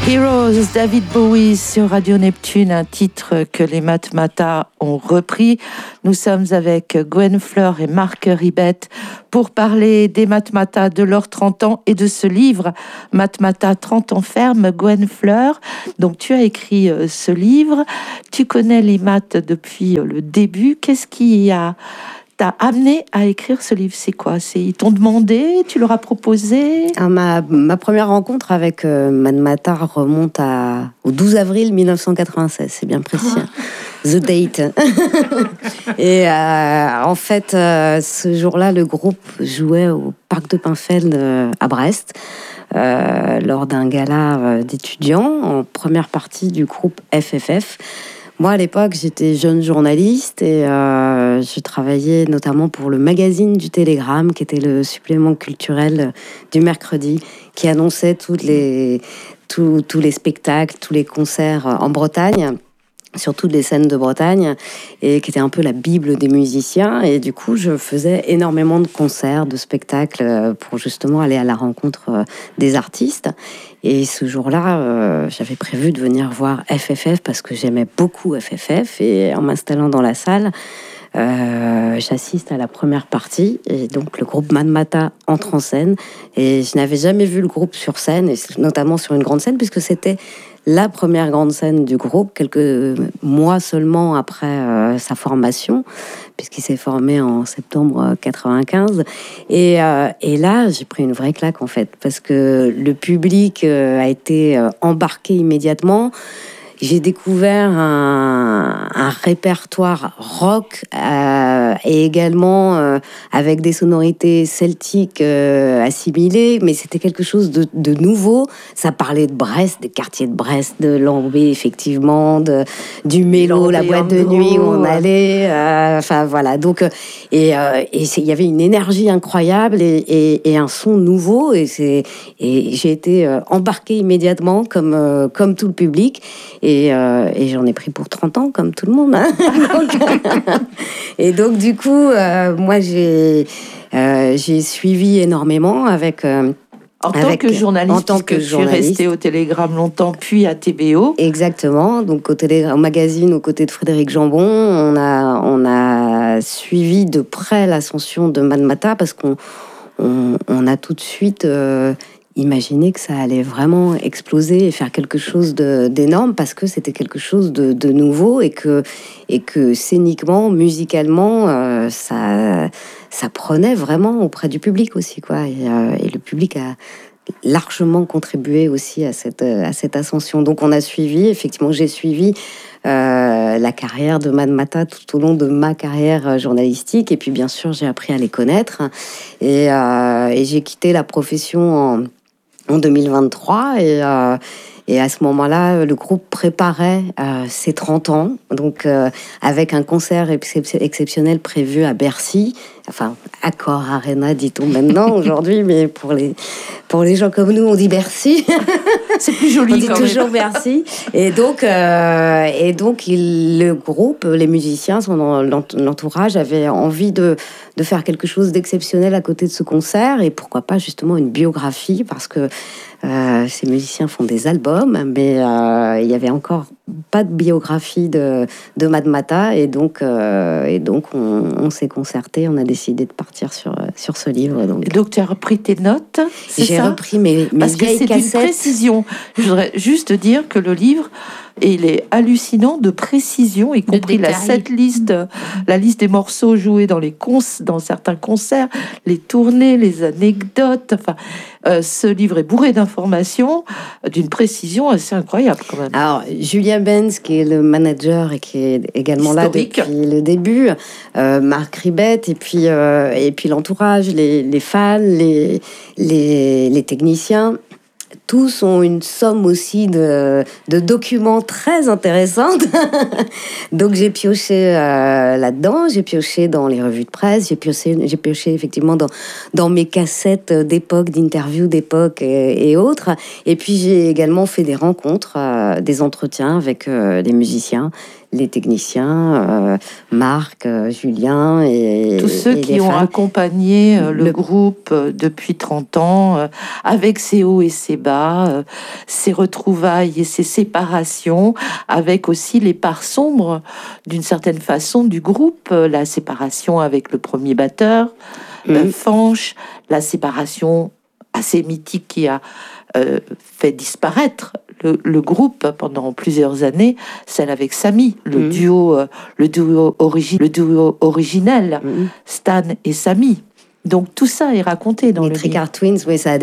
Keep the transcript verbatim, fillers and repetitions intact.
Heroes, David Bowie sur Radio Neptune, un titre que les Matmattas ont repris. Nous sommes avec Gwen Fleur et Marc Ribette pour parler des Matmattas, de leurs trente ans et de ce livre Matmattas trente ans ferme. Gwen Fleur, donc tu as écrit ce livre, tu connais les maths depuis le début. Qu'est-ce qui a t'a amené à écrire ce livre? C'est quoi? C'est, ils t'ont demandé? Tu leur as proposé? Alors, ma, ma première rencontre avec euh, Matmattas remonte à, au douze avril mille neuf cent quatre-vingt-seize, c'est bien précis. Hein. The date. Et euh, en fait, euh, ce jour-là, le groupe jouait au Parc de Pinfeld euh, à Brest, euh, lors d'un gala euh, d'étudiants, en première partie du groupe F F F. Moi, à l'époque, j'étais jeune journaliste et euh, je travaillais notamment pour le magazine du Télégramme, qui était le supplément culturel du mercredi, qui annonçait toutes les, tous, tous les spectacles, tous les concerts en Bretagne, sur toutes les scènes de Bretagne, et qui était un peu la bible des musiciens. Et du coup, je faisais énormément de concerts, de spectacles, pour justement aller à la rencontre des artistes. Et ce jour-là, euh, j'avais prévu de venir voir F F F parce que j'aimais beaucoup F F F. Et en m'installant dans la salle, euh, j'assiste à la première partie. Et donc, le groupe Matmattas entre en scène. Et je n'avais jamais vu le groupe sur scène, et notamment sur une grande scène, puisque c'était la première grande scène du groupe, quelques mois seulement après euh, sa formation, puisqu'il s'est formé en septembre quatre-vingt-quinze. Et, euh, et là, j'ai pris une vraie claque, en fait, parce que le public euh, a été euh, embarqué immédiatement. J'ai découvert un, un répertoire rock euh, et également euh, avec des sonorités celtiques euh, assimilées, mais c'était quelque chose de, de nouveau. Ça parlait de Brest, des quartiers de Brest, de Lambé, effectivement, de, du Mélo, la boîte de nuit où on allait. Euh, enfin voilà. Donc et euh, et il y avait une énergie incroyable et, et, et un son nouveau et c'est et j'ai été euh, embarquée immédiatement comme euh, comme tout le public. Et, euh, et j'en ai pris pour trente ans, comme tout le monde. Hein. donc, et donc, du coup, euh, moi, j'ai, euh, j'ai suivi énormément avec... Euh, en tant avec, que journaliste, en tant que tu journaliste. es resté au Télégramme longtemps, puis à T B O. Exactement. Donc, au, télé, au magazine, aux côtés de Frédéric Jambon, on a, on a suivi de près l'ascension de Matmattas parce qu'on on, on a tout de suite... Euh, imaginer que ça allait vraiment exploser et faire quelque chose de, d'énorme parce que c'était quelque chose de, de nouveau et que, et que scéniquement, musicalement, euh, ça, ça prenait vraiment auprès du public aussi, quoi. Et, euh, et le public a largement contribué aussi à cette, à cette ascension. Donc on a suivi, effectivement, j'ai suivi euh, la carrière de Matmattas tout au long de ma carrière journalistique et puis bien sûr j'ai appris à les connaître et, euh, et j'ai quitté la profession en en deux mille vingt-trois et, euh, et à ce moment-là le groupe préparait euh, ses trente ans donc euh, avec un concert excep- exceptionnel prévu à Bercy, enfin Accor Arena dit-on maintenant aujourd'hui, mais pour les pour les gens comme nous on dit Bercy. C'est plus joli. On dit quand toujours même. Bercy. Et donc, euh, et donc il, le groupe, les musiciens, son l'entourage avait envie de, de faire quelque chose d'exceptionnel à côté de ce concert. Et pourquoi pas justement une biographie, parce que euh, ces musiciens font des albums, mais euh, il y avait encore pas de biographie de, de Matmattas. Et donc, euh, et donc on, on s'est concerté, on a décidé de partir sur, sur ce livre. Donc, et donc tu as repris tes notes, c'est j'ai ça? repris mes, mes Parce que vieilles c'est cassettes. d'une précision. Je voudrais juste dire que le livre, il est hallucinant de précision, y compris la setlist, la liste des morceaux joués dans les cons, dans certains concerts, les tournées, les anecdotes. Enfin, euh, ce livre est bourré d'informations, d'une précision assez incroyable quand même. Alors, Julien Benz, qui est le manager et qui est également Historique. là depuis le début, euh, Marc Ribette, et puis, euh, et puis l'entourage, les, les fans, les, les, les techniciens, tous ont une somme aussi de, de documents très intéressantes. Donc j'ai pioché euh, là-dedans, j'ai pioché dans les revues de presse, j'ai pioché, j'ai pioché effectivement dans, dans mes cassettes d'époque, d'interviews d'époque et, et autres. Et puis j'ai également fait des rencontres, euh, des entretiens avec euh, des musiciens, les techniciens, euh, Marc, euh, Julien et tous ceux et qui les ont fans. accompagné euh, le, Le- groupe euh, depuis trente ans, euh, avec ses hauts et ses bas, euh, ses retrouvailles et ses séparations, avec aussi les parts sombres, d'une certaine façon, du groupe, euh, la séparation avec le premier batteur, euh, Mhm. Fanche, la séparation assez mythique qui a euh, fait disparaître le, le groupe pendant plusieurs années, celle avec Samy, le Mhm. duo, euh, le duo origi- le duo originel, Mhm. Stan et Samy. Donc tout ça est raconté dans Les le livre. Tricard Twins, oui, ça a